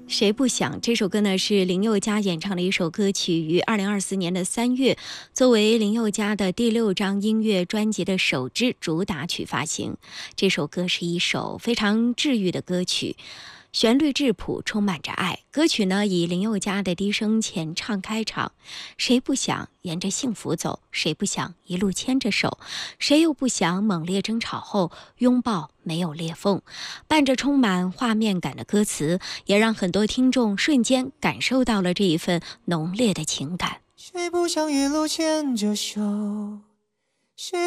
谁不想这首歌呢？是林宥嘉演唱的一首歌曲，于2024年的3月，作为林宥嘉的第6张音乐专辑的首支主打曲发行。这首歌是一首非常治愈的歌曲，旋律质朴，充满着爱。歌曲呢以林宥嘉的低声前唱开场，谁不想沿着幸福走，谁不想一路牵着手，谁又不想猛烈争吵后拥抱没有裂缝。伴着充满画面感的歌词，也让很多听众瞬间感受到了这一份浓烈的情感。 谁不想一路牵着手，谁